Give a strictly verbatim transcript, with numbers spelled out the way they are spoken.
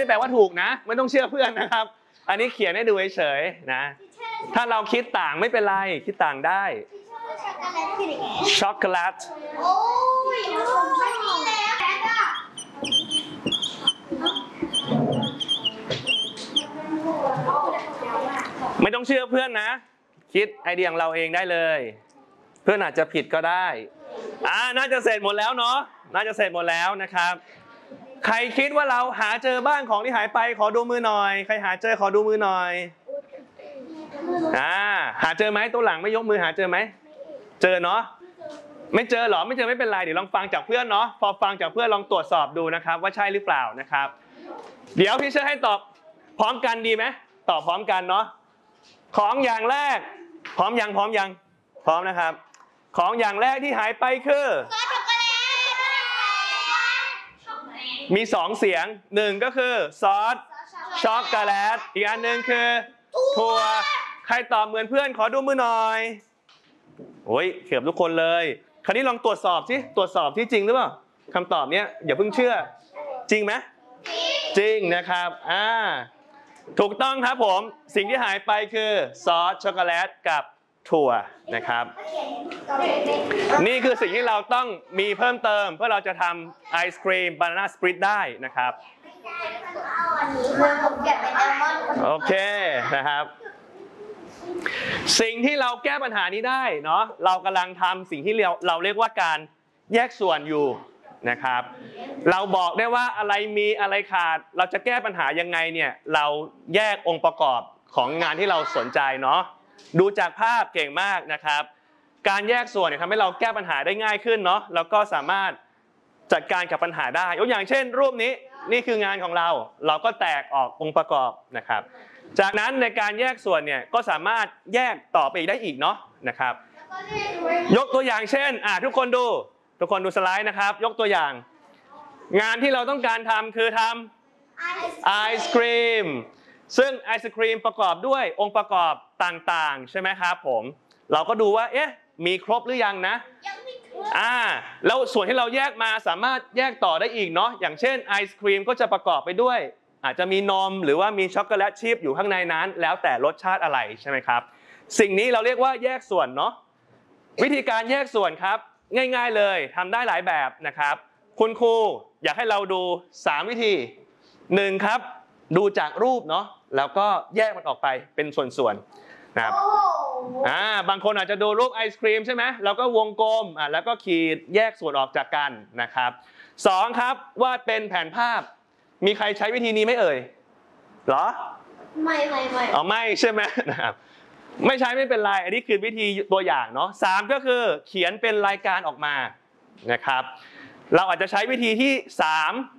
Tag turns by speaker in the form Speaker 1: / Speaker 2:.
Speaker 1: ได้แปลว่าถูกนะไม่ต้องเชื่อเพื่อนนะครับอันนี้เขียนให้ดูเฉยๆนะถ้าเราคิดต่างไม่เป็นไรคิดต่างได้ช็อกโกแลตโอ้ยไม่มีแล้วไม่ต้องเชื่อเพื่อนนะคิดไอเดียของเราเองได้เลยเพื่อนอาจจะผิดก็ได้อ่าน่าจะเสร็จหมดแล้วเนาะน่าจะเสร็จหมดแล้วนะครับใครคิดว่าเราหาเจอบ้านของที่หายไปขอดูมือหน่อยใครหาเจอขอดูมือหน่อยอ่าหาเจอไหมตัวหลังไม่ยกมือหาเจอไหมเจอเนาะไม่เจอหรอไม่เจอไม่เป็นไรเดี๋ยวลองฟังจากเพื่อนเนาะพอฟังจากเพื่อนลองตรวจสอบดูนะครับว่าใช่หรือเปล่านะครับเดี๋ยวพี่เชื่อให้ตอบพร้อมกันดีไหมตอบพร้อมกันเนาะของอย่างแรกพร้อมยังพร้อมยังพร้อมนะครับของอย่างแรกที่หายไปคือมีสองเสียงหนึ่งก็คือซอสช็อกโกแลตอีกอันหนึ่งคือถั่วใครตอบเหมือนเพื่อนขอดูมือหน่อยโอ้ยเกือบทุกคนเลยคราวนี้ลองตรวจสอบสิตรวจสอบที่จริงหรือเปล่าคำตอบเนี้ยอย่าเพิ่งเชื่อจริงไหมจริงนะครับอ่าถูกต้องครับผมสิ่งที่หายไปคือซอสช็อกโกแลตกับถั่วนะครับนี่คือสิ่งที่เราต้องมีเพิ่มเติมเพื่อเราจะทำไอศครีมบานาน่าสปริตได้นะครับโอเคนะครับสิ่งที่เราแก้ปัญหานี้ได้เนาะเรากำลังทำสิ่งที่เราเราเรียกว่าการแยกส่วนอยู่นะครับเราบอกได้ว่าอะไรมีอะไรขาดเราจะแก้ปัญหายังไงเนี่ยเราแยกองค์ประกอบของงานที่เราสนใจเนาะดูจากภาพเก่งมากนะครับการแยกส่วนเนี่ยทำให้เราแก้ปัญหาได้ง่ายขึ้นเนาะแล้วก็สามารถจัดการกับปัญหาได้ยกอย่างเช่นรูปนี้นี่คืองานของเราเราก็แตกออกองค์ประกอบนะครับจากนั้นในการแยกส่วนเนี่ยก็สามารถแยกต่อไปได้อีกเนาะนะครับยกตัวอย่างเช่นอ่ะทุกคนดูทุกคนดูสไลด์นะครับยกตัวอย่างงานที่เราต้องการทำคือทำไอศครีมซึ่งไอศครีมประกอบด้วยองค์ประกอบต่างๆใช่ไหมครับผมเราก็ดูว่าเอ๊ะมีครบหรือยังนะอ่าแล้วส่วนที่เราแยกมาสามารถแยกต่อได้อีกเนาะอย่างเช่นไอศครีมก็จะประกอบไปด้วยอาจจะมีนมหรือว่ามีช็อกโกแลตชิพอยู่ข้างในนั้นแล้วแต่รสชาติอะไรใช่ไหมครับสิ่งนี้เราเรียกว่าแยกส่วนเนาะวิธีการแยกส่วนครับง่ายๆเลยทำได้หลายแบบนะครับคุณครูอยากให้เราดูสามวิธีหนึ่งครับดูจากรูปเนาะแล้วก็แยกมันออกไปเป็นส่วนๆนะครับอ่าบางคนอาจจะดูรูปไอศครีมใช่ไหมแล้วก็วงกลมอ่าแล้วก็ขีดแยกส่วนออกจากกันนะครับสองครับวาดเป็นแผนภาพมีใครใช้วิธีนี้ไหมเอ่ยหรอไม่ไม่ไม่อ๋อไม่ใช่ไหมนะครับไม่ใช้ไม่เป็นไรอันนี้คือวิธีตัวอย่างเนาะสามก็คือเขียนเป็นรายการออกมานะครับเราอาจจะใช้วิธีที่สาม